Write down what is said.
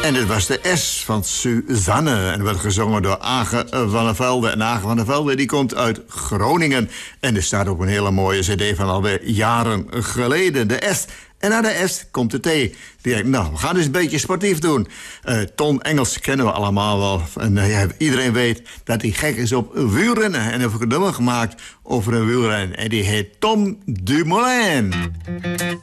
En dit was de S van Suzanne. En werd gezongen door Age van der Velde. En Age van der Velde die komt uit Groningen. En er staat op een hele mooie cd van alweer jaren geleden. De S. En na de S komt de T. Die denkt, nou, we gaan dus een beetje sportief doen. Ton Engels kennen we allemaal wel. En iedereen weet dat hij gek is op wielrennen. En heeft ook een nummer gemaakt over een wielrennen. En die heet Tom Dumoulin.